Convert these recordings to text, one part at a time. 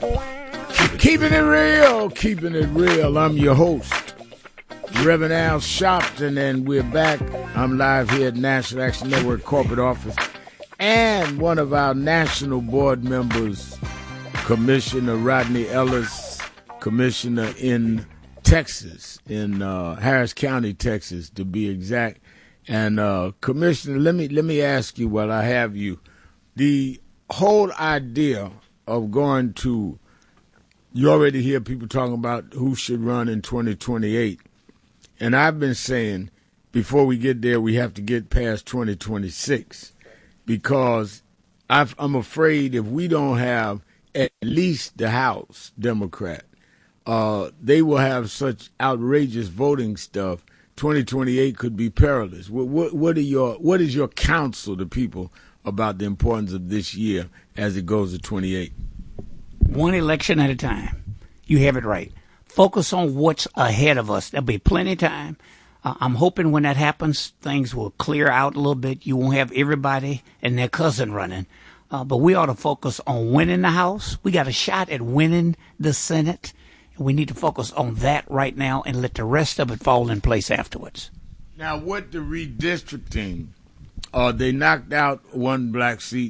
Keeping it real, keeping it real. I'm your host, Reverend Al Sharpton, and we're back. I'm live here at National Action Network corporate office. And one of our national board members, Commissioner Rodney Ellis, Commissioner in Texas, in Harris County, Texas, to be exact. And Commissioner, let me ask you while I have you, the whole idea of going to, you already hear people talking about who should run in 2028. And I've been saying before we get there, we have to get past 2026 because I'm afraid if we don't have at least the House Democrat, they will have such outrageous voting stuff. 2028 could be perilous. What is your counsel to people about the importance of this year as it goes to 28? One election at a time. You have it right. Focus on what's ahead of us. There'll be plenty of time. I'm hoping when that happens, things will clear out a little bit. You won't have everybody and their cousin running. But we ought to focus on winning the House. We got a shot at winning the Senate. And we need to focus on that right now and let the rest of it fall in place afterwards. Now, what the redistricting, they knocked out one black seat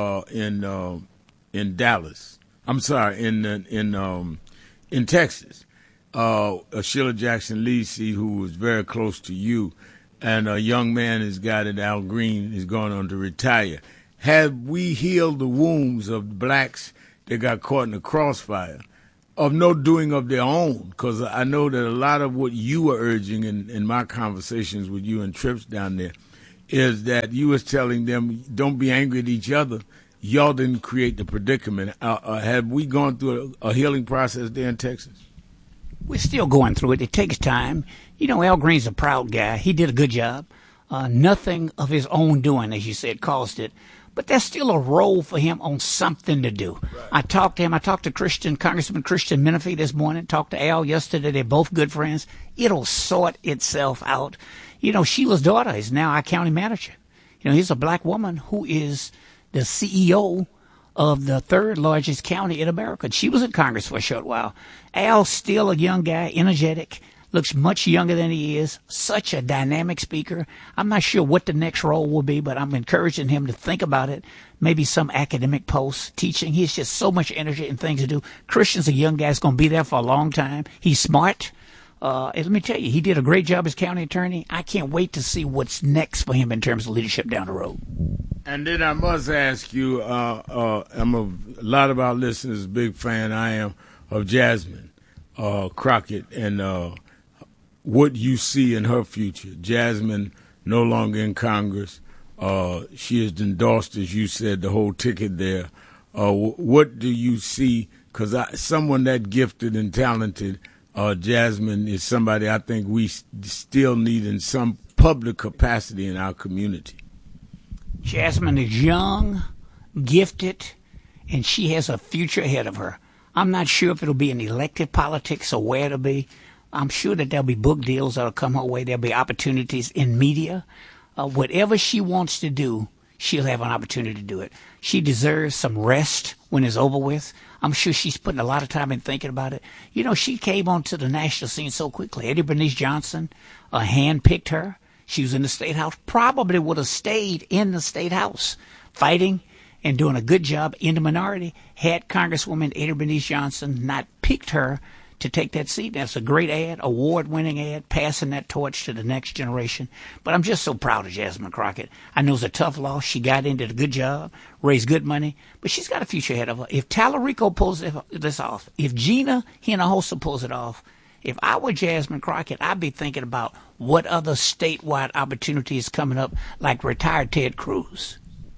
in Dallas. I'm sorry, in Texas. Sheila Jackson Lee seat, who was very close to you, and a young man has got it. Al Green is going on to retire. Have we healed the wounds of blacks that got caught in the crossfire of no doing of their own? Because I know that a lot of what you were urging in my conversations with you and trips down there is that you was telling them, don't be angry at each other. Y'all didn't create the predicament. Have we gone through a healing process there in Texas? We're still going through it. It takes time. You know, Al Green's a proud guy. He did a good job. Nothing of his own doing, as you said, caused it. But there's still a role for him on something to do. Right. I talked to him. I talked to Congressman Christian Menifee this morning. Talked to Al yesterday. They're both good friends. It'll sort itself out. You know, Sheila's daughter is now our county manager. You know, he's a black woman who is the CEO of the third largest county in America. She was in Congress for a short while. Al's still a young guy, energetic, looks much younger than he is, such a dynamic speaker. I'm not sure what the next role will be, but I'm encouraging him to think about it. Maybe some academic post, teaching. He has just so much energy and things to do. Christian's a young guy. He's going to be there for a long time. He's smart. And let me tell you, he did a great job as county attorney. I can't wait to see what's next for him in terms of leadership down the road. And then I must ask you, a lot of our listeners, big fan I am of Jasmine Crockett and what you see in her future. Jasmine no longer in Congress. She has endorsed, as you said, the whole ticket there. What do you see? Because someone that gifted and talented, Jasmine is somebody I think we still need in some public capacity in our community. Jasmine is young, gifted, and she has a future ahead of her. I'm not sure if it'll be in elected politics or where it'll be. I'm sure that there'll be book deals that'll come her way. There'll be opportunities in media. Whatever she wants to do, she'll have an opportunity to do it. She deserves some rest when it's over with. I'm sure she's putting a lot of time in thinking about it. You know, she came onto the national scene so quickly. Eddie Bernice Johnson handpicked her. She was in the State House, probably would have stayed in the State House, fighting and doing a good job in the minority, had Congresswoman Eddie Bernice Johnson not picked her to take that seat. That's a great ad, award-winning ad, passing that torch to the next generation. But I'm just so proud of Jasmine Crockett. I know it's a tough loss. She got in, did a good job, raised good money, but she's got a future ahead of her. If Tallarico pulls this off, if Gina Hinojosa pulls it off, if I were Jasmine Crockett, I'd be thinking about what other statewide opportunities coming up, like retired Ted Cruz.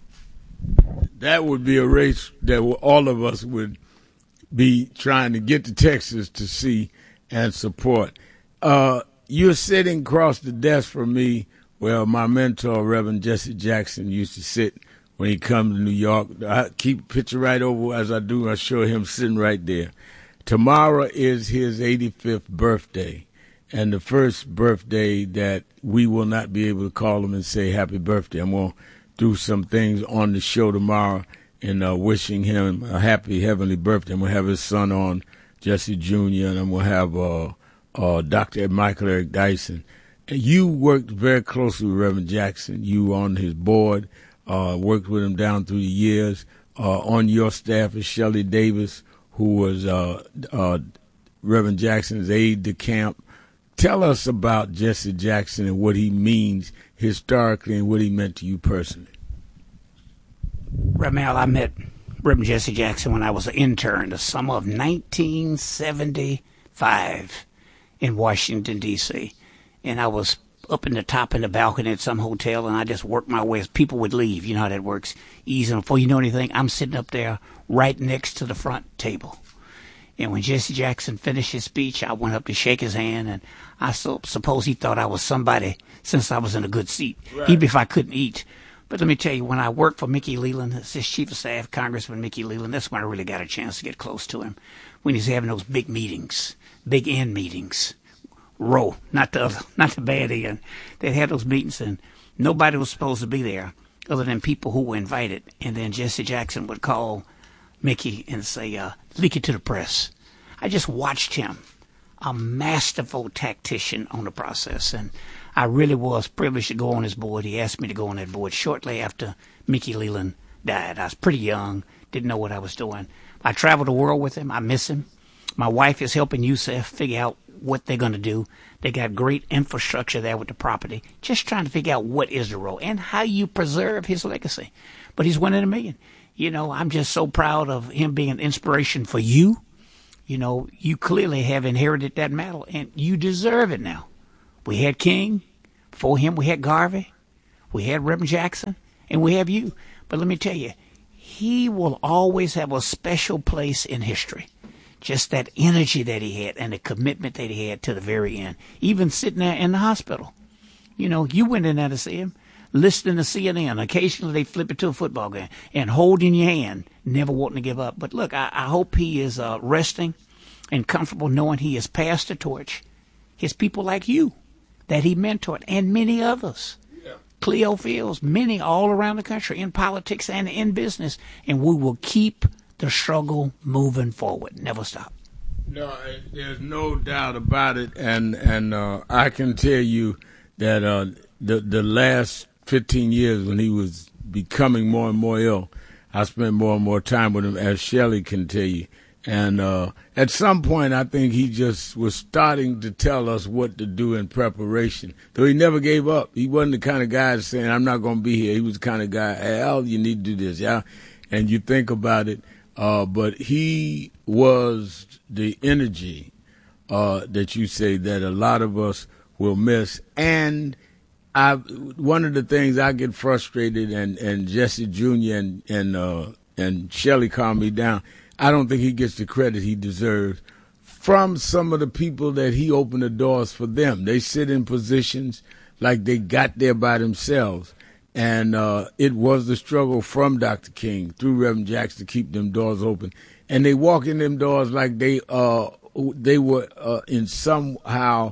That would be a race that all of us would be trying to get to Texas to see and support. You're sitting across the desk from me where my mentor, Reverend Jesse Jackson, used to sit when he comes to New York. I keep a picture right over as I do. I show him sitting right there. Tomorrow is his 85th birthday, and the first birthday that we will not be able to call him and say happy birthday. I'm going to do some things on the show tomorrow and wishing him a happy heavenly birthday. And we'll have his son on, Jesse Jr., and then we'll have Dr. Michael Eric Dyson. And you worked very closely with Reverend Jackson. You were on his board, worked with him down through the years. On your staff is Shelley Davis, who was Reverend Jackson's aide de camp. Tell us about Jesse Jackson and what he means historically and what he meant to you personally. Reverend Al, I met Reverend Jesse Jackson when I was an intern the summer of 1975 in Washington, D.C. And I was up in the top in the balcony at some hotel, and I just worked my way as people would leave. You know how that works. Easy. And before you know anything, I'm sitting up there right next to the front table. And when Jesse Jackson finished his speech, I went up to shake his hand, and I suppose he thought I was somebody since I was in a good seat, right, even if I couldn't eat. But let me tell you, when I worked for Mickey Leland, as his chief of staff, Congressman Mickey Leland, that's when I really got a chance to get close to him, when he's having those big meetings, big end meetings. Row, not the bad end. They had those meetings, and nobody was supposed to be there other than people who were invited. And then Jesse Jackson would call Mickey and say, leak it to the press. I just watched him, a masterful tactician on the process, and I really was privileged to go on his board. He asked me to go on that board shortly after Mickey Leland died. I was pretty young, didn't know what I was doing. I traveled the world with him. I miss him. My wife is helping USEF figure out what they're going to do. They got great infrastructure there with the property, just trying to figure out what is the role and how you preserve his legacy. But he's $1 in a million. You know, I'm just so proud of him being an inspiration for you. You know, you clearly have inherited that mantle, and you deserve it now. We had King. Before him, we had Garvey. We had Reverend Jackson, and we have you. But let me tell you, he will always have a special place in history. Just that energy that he had and the commitment that he had to the very end. Even sitting there in the hospital. You know, you went in there to see him, listening to CNN. Occasionally they flip it to a football game and holding your hand, never wanting to give up. But look, I hope he is resting and comfortable knowing he has passed the torch. His people like you that he mentored and many others. Yeah. Cleo Fields, many all around the country in politics and in business. And we will keep the struggle moving forward. Never stop. No, there's no doubt about it. And I can tell you that the last 15 years when he was becoming more and more ill, I spent more and more time with him, as Shelley can tell you. And at some point, I think he just was starting to tell us what to do in preparation. Though he never gave up. He wasn't the kind of guy saying, I'm not going to be here. He was the kind of guy, hey, Al, you need to do this. Yeah. And you think about it. But he was the energy that you say that a lot of us will miss. And one of the things I get frustrated, and Jesse Jr. and Shelley calmed me down, I don't think he gets the credit he deserves from some of the people that he opened the doors for them. They sit in positions like they got there by themselves. And it was the struggle from Dr. King through Reverend Jackson to keep them doors open. And they walk in them doors like they were in somehow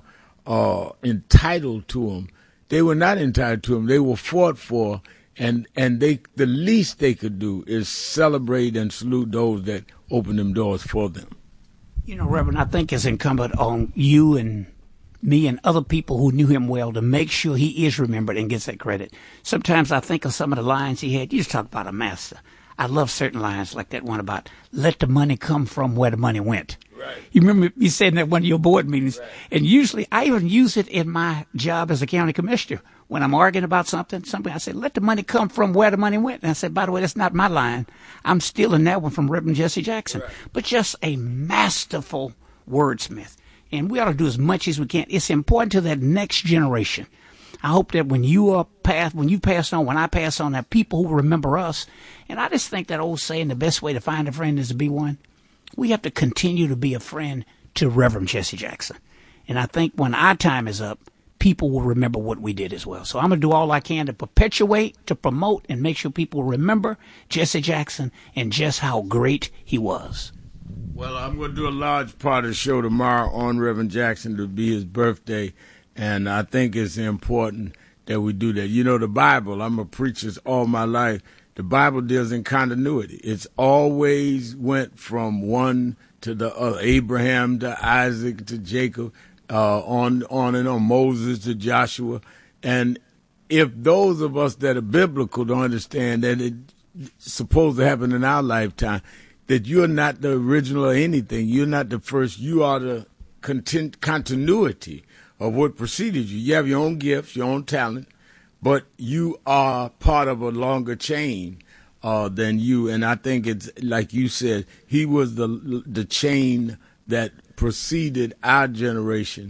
entitled to them. They were not entitled to them. They were fought for. And the least they could do is celebrate and salute those that opened them doors for them. You know, Reverend, I think it's incumbent on you and me and other people who knew him well to make sure he is remembered and gets that credit. Sometimes I think of some of the lines he had. You just talk about a master. I love certain lines like that one about let the money come from where the money went. Right. You remember you said in that one of your board meetings. Right. And usually I even use it in my job as a county commissioner. When I'm arguing about something I say, let the money come from where the money went. And I said, by the way, that's not my line. I'm stealing that one from Reverend Jesse Jackson. Right. But just a masterful wordsmith. And we ought to do as much as we can. It's important to that next generation. I hope that when you pass on, when I pass on, that people who remember us. And I just think that old saying, the best way to find a friend is to be one. We have to continue to be a friend to Reverend Jesse Jackson. And I think when our time is up, people will remember what we did as well. So I'm going to do all I can to perpetuate, to promote, and make sure people remember Jesse Jackson and just how great he was. Well, I'm going to do a large part of the show tomorrow on Reverend Jackson to be his birthday, and I think it's important that we do that. You know, the Bible, I'm a preacher all my life, The Bible deals in continuity. It's always went from one to the other, Abraham to Isaac to Jacob, on and on, Moses to Joshua. And if those of us that are biblical don't understand that it's supposed to happen in our lifetime, that you're not the original of anything, you're not the first, you are the continuity of what preceded you. You have your own gifts, your own talent, but you are part of a longer chain than you. And I think it's like you said, he was the chain that preceded our generation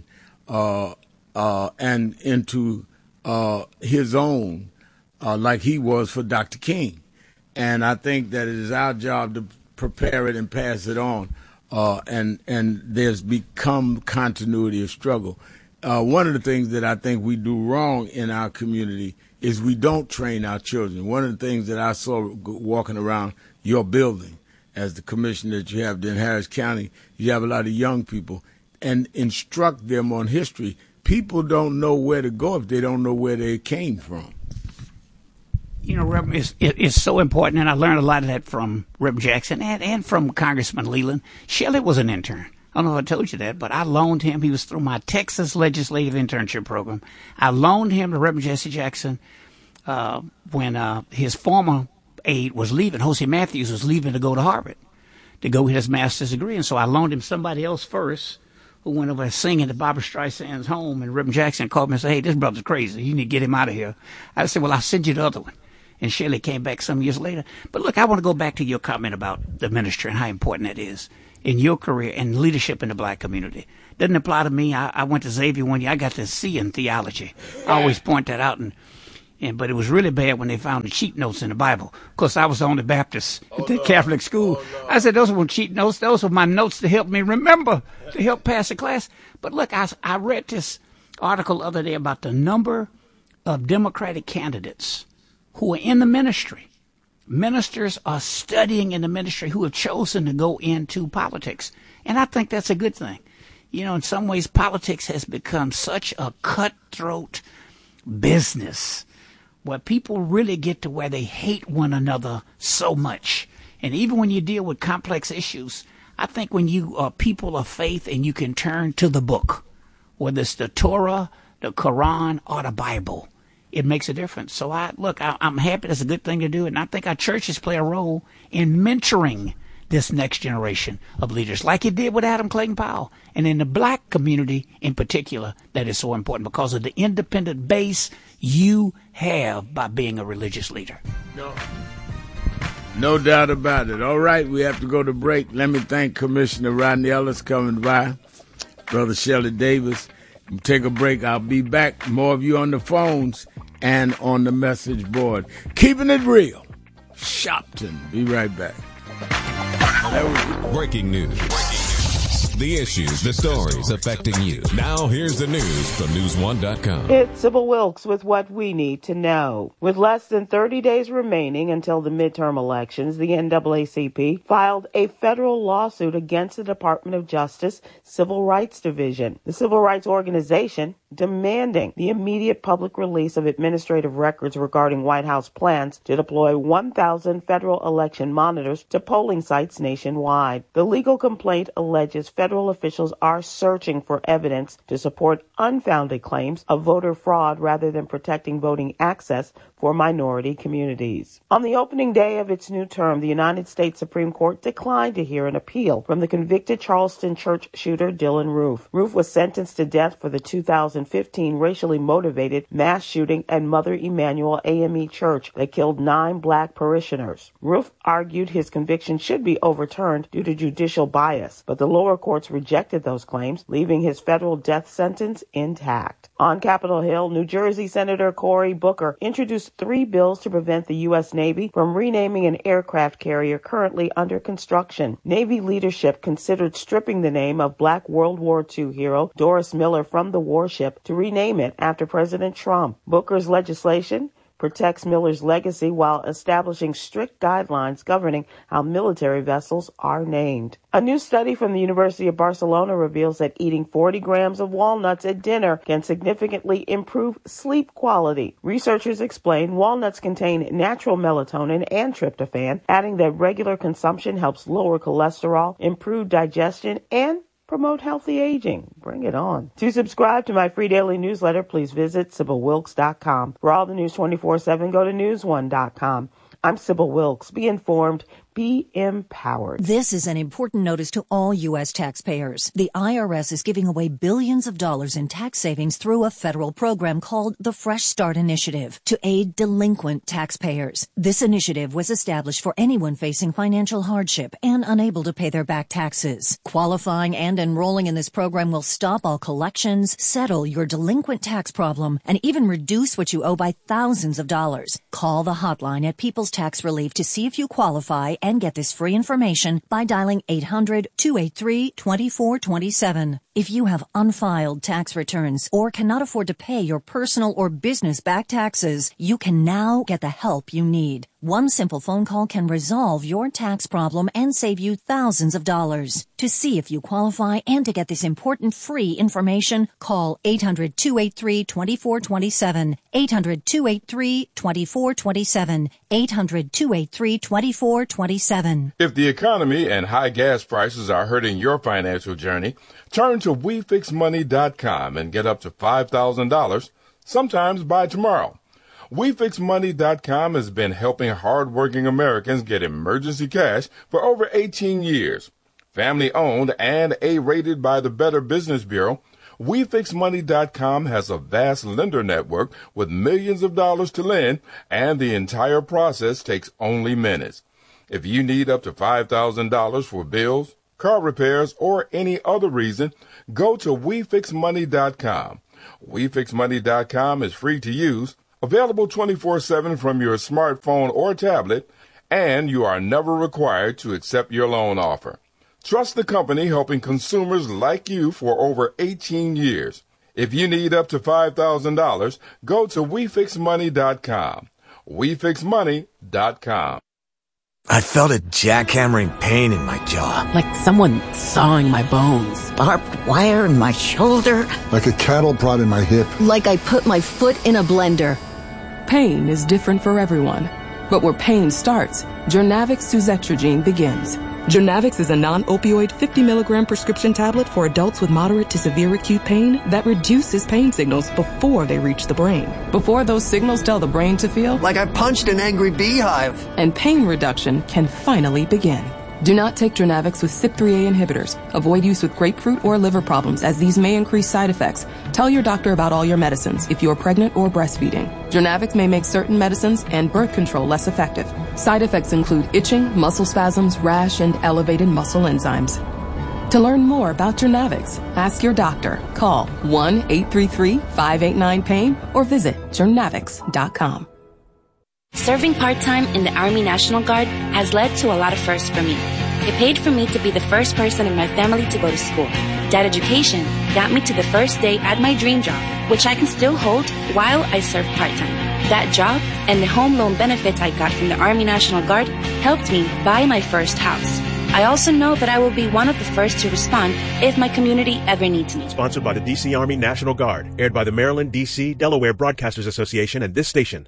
and into his own, like he was for Dr. King. And I think that it is our job to prepare it and pass it on. And there's become continuity of struggle. One of the things that I think we do wrong in our community is we don't train our children. One of the things that I saw walking around your building as the commissioner that you have in Harris County, you have a lot of young people, and instruct them on history. People don't know where to go if they don't know where they came from. You know, Reverend, it's so important, and I learned a lot of that from Reverend Jackson and from Congressman Leland. Shelley was an intern. I don't know if I told you that, but I loaned him. He was through my Texas Legislative Internship Program. I loaned him to Reverend Jesse Jackson when his former aide was leaving. Jose Matthews was leaving to go to Harvard to go get his master's degree. And so I loaned him somebody else first who went over singing at Barbra Streisand's home. And Reverend Jackson called me and said, "Hey, this brother's crazy. You need to get him out of here." I said, "Well, I'll send you the other one." And Shelley came back some years later. But look, I want to go back to your comment about the ministry and how important that is in your career and leadership in the black community. Doesn't apply to me. I went to Xavier one year. I got to C in theology. I always point that out. But it was really bad when they found the cheat notes in the Bible. Of course, I was the only Baptist at the Catholic school. I said, those weren't cheat notes. Those were my notes to help me remember, to help pass the class. But look, I read this article the other day about the number of Democratic candidates who are in the ministry. Ministers are studying in the ministry who have chosen to go into politics. And I think that's a good thing. You know, in some ways, politics has become such a cutthroat business where people really get to where they hate one another so much. And even when you deal with complex issues, I think when you are people of faith and you can turn to the book, whether it's the Torah, the Quran, or the Bible, it makes a difference. So I'm happy. That's a good thing to do. And I think our churches play a role in mentoring this next generation of leaders, like it did with Adam Clayton Powell. And in the black community in particular, that is so important because of the independent base you have by being a religious leader. No doubt about it. All right, we have to go to break. Let me thank Commissioner Rodney Ellis coming by, Brother Shelley Davis. We'll take a break. I'll be back. More of you on the phones and on the message board. Keeping it real. Shopton. Be right back. Breaking news. The issues, the stories affecting you. Now here's the news from News1.com. It's Sybil Wilkes with what we need to know. With less than 30 days remaining until the midterm elections, the NAACP filed a federal lawsuit against the Department of Justice Civil Rights Division. The civil rights organization demanding the immediate public release of administrative records regarding White House plans to deploy 1,000 federal election monitors to polling sites nationwide. The legal complaint alleges federal officials are searching for evidence to support unfounded claims of voter fraud rather than protecting voting access for minority communities. On the opening day of its new term, the United States Supreme Court declined to hear an appeal from the convicted Charleston church shooter Dylan Roof. Roof was sentenced to death for the 2015 racially motivated mass shooting at Mother Emanuel AME Church that killed 9 black parishioners. Roof argued his conviction should be overturned due to judicial bias, but the lower courts rejected those claims, leaving his federal death sentence intact. On Capitol Hill, New Jersey Senator Cory Booker introduced 3 bills to prevent the U.S. Navy from renaming an aircraft carrier currently under construction. Navy leadership considered stripping the name of Black World War II hero Doris Miller from the warship to rename it after President Trump. Booker's legislation protects Miller's legacy while establishing strict guidelines governing how military vessels are named. A new study from the University of Barcelona reveals that eating 40 grams of walnuts at dinner can significantly improve sleep quality. Researchers explain walnuts contain natural melatonin and tryptophan, adding that regular consumption helps lower cholesterol, improve digestion, and promote healthy aging. Bring it on. To subscribe to my free daily newsletter, please visit SybylWilkes.com. For all the news 24/7, go to NewsOne.com. I'm Sybil Wilkes. Be informed. Be empowered. This is an important notice to all U.S. taxpayers. The IRS is giving away billions of dollars in tax savings through a federal program called the Fresh Start Initiative to aid delinquent taxpayers. This initiative was established for anyone facing financial hardship and unable to pay their back taxes. Qualifying and enrolling in this program will stop all collections, settle your delinquent tax problem, and even reduce what you owe by thousands of dollars. Call the hotline at People's Tax Relief to see if you qualify and get this free information by dialing 800-283-2427. If you have unfiled tax returns or cannot afford to pay your personal or business back taxes, you can now get the help you need. One simple phone call can resolve your tax problem and save you thousands of dollars. To see if you qualify and to get this important free information, call 800-283-2427, 800-283-2427, 800-283-2427. If the economy and high gas prices are hurting your financial journey, turn to WeFixMoney.com and get up to $5,000, sometimes by tomorrow. WeFixMoney.com has been helping hardworking Americans get emergency cash for over 18 years. Family-owned and A-rated by the Better Business Bureau, WeFixMoney.com has a vast lender network with millions of dollars to lend, and the entire process takes only minutes. If you need up to $5,000 for bills, car repairs, or any other reason, go to WeFixMoney.com. WeFixMoney.com is free to use, available 24/7 from your smartphone or tablet, and you are never required to accept your loan offer. Trust the company helping consumers like you for over 18 years. If you need up to $5,000, go to WeFixMoney.com. WeFixMoney.com. I felt a jackhammering pain in my jaw. Like someone sawing my bones. Barbed wire in my shoulder. Like a cattle prod in my hip. Like I put my foot in a blender. Pain is different for everyone. But where pain starts, Journavx suzetrigine begins. Journavx is a non-opioid 50-milligram prescription tablet for adults with moderate to severe acute pain that reduces pain signals before they reach the brain. Before those signals tell the brain to feel like I punched an angry beehive. And pain reduction can finally begin. Do not take Journavx with CYP3A inhibitors. Avoid use with grapefruit or liver problems, as these may increase side effects. Tell your doctor about all your medicines if you are pregnant or breastfeeding. Journavx may make certain medicines and birth control less effective. Side effects include itching, muscle spasms, rash, and elevated muscle enzymes. To learn more about Journavx, ask your doctor. Call 1-833-589-PAIN or visit journavx.com. Serving part-time in the Army National Guard has led to a lot of firsts for me. It paid for me to be the first person in my family to go to school. That education got me to the first day at my dream job, which I can still hold while I serve part-time. That job and the home loan benefits I got from the Army National Guard helped me buy my first house. I also know that I will be one of the first to respond if my community ever needs me. Sponsored by the D.C. Army National Guard. Aired by the Maryland, D.C., Delaware Broadcasters Association and this station.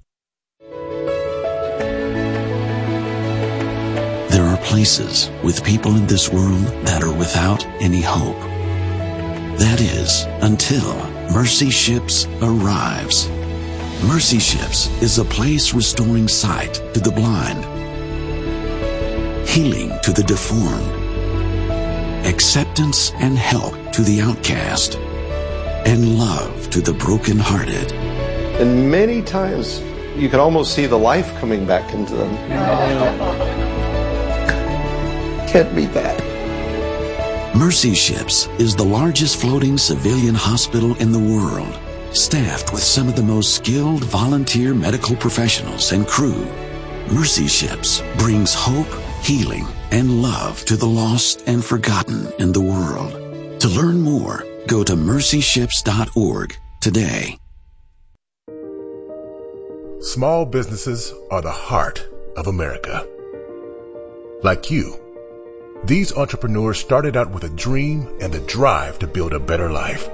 There are places with people in this world that are without any hope. That is, until Mercy Ships arrives. Mercy Ships is a place restoring sight to the blind, healing to the deformed, acceptance and help to the outcast, and love to the brokenhearted. And many times you can almost see the life coming back into them. Can't beat that. Mercy Ships is the largest floating civilian hospital in the world, staffed with some of the most skilled volunteer medical professionals and crew. Mercy Ships brings hope, healing, and love to the lost and forgotten in the world. To learn more, go to mercyships.org today. Small businesses are the heart of America. Like you, these entrepreneurs started out with a dream and the drive to build a better life.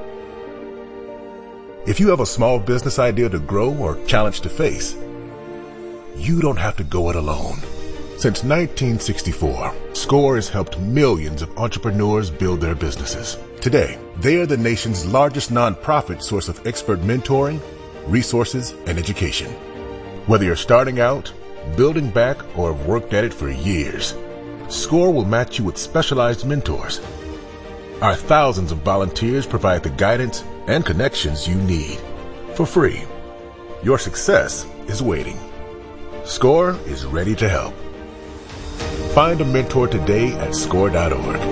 If you have a small business idea to grow or challenge to face, you don't have to go it alone. Since 1964, SCORE has helped millions of entrepreneurs build their businesses. Today, they are the nation's largest nonprofit source of expert mentoring, resources, and education. Whether you're starting out, building back, or have worked at it for years, SCORE will match you with specialized mentors. Our thousands of volunteers provide the guidance and connections you need for free. Your success is waiting. SCORE is ready to help. Find a mentor today at SCORE.org.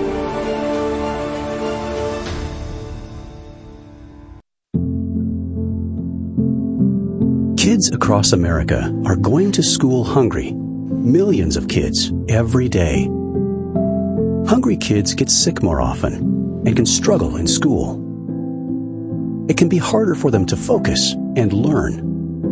Kids across America are going to school hungry. Millions of kids every day. Hungry kids get sick more often and can struggle in school. It can be harder for them to focus and learn.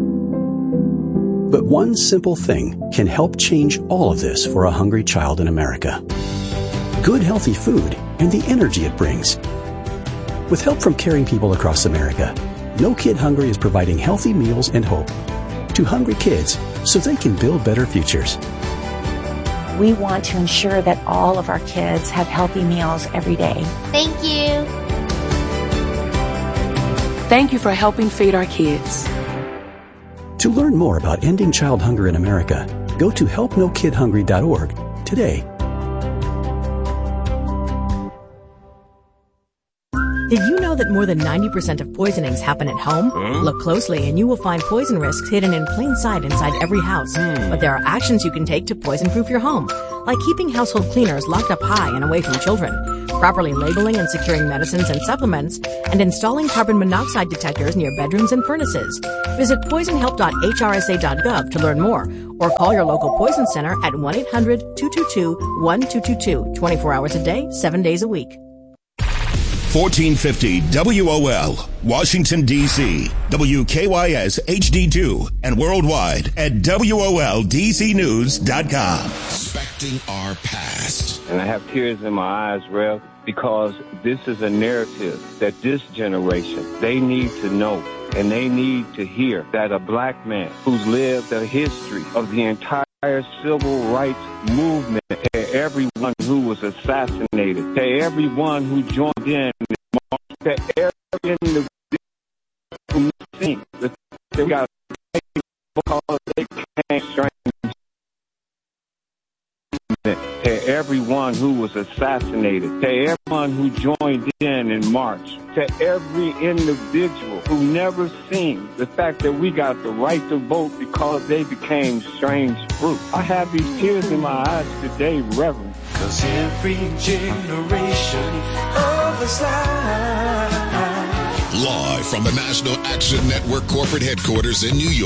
But one simple thing can help change all of this for a hungry child in America. Good, healthy food and the energy it brings. With help from caring people across America, No Kid Hungry is providing healthy meals and hope to hungry kids so they can build better futures. We want to ensure that all of our kids have healthy meals every day. Thank you. Thank you for helping feed our kids. To learn more about ending child hunger in America, go to helpnokidhungry.org today. Did you know that more than 90% of poisonings happen at home? Look closely and you will find poison risks hidden in plain sight inside every house. But there are actions you can take to poison-proof your home, like keeping household cleaners locked up high and away from children, properly labeling and securing medicines and supplements, and installing carbon monoxide detectors near bedrooms and furnaces. Visit poisonhelp.hrsa.gov to learn more, or call your local poison center at 1-800-222-1222, 24 hours a day, 7 days a week. 1450 WOL, Washington, D.C., WKYS HD2, and worldwide at WOLDCnews.com. Respecting our past. And I have tears in my eyes, Rev, because this is a narrative that this generation, they need to know. And they need to hear that a black man who's lived a history of the entire civil rights movement, to everyone who was assassinated, to everyone who joined in, to every individual who think that they got because they can't strange. To everyone who was assassinated, to everyone who joined in March, to every individual who never seen the fact that we got the right to vote because they became strange fruit. I have these tears in my eyes today, Reverend. 'Cause every generation of this life. Live from the National Action Network corporate headquarters in New York.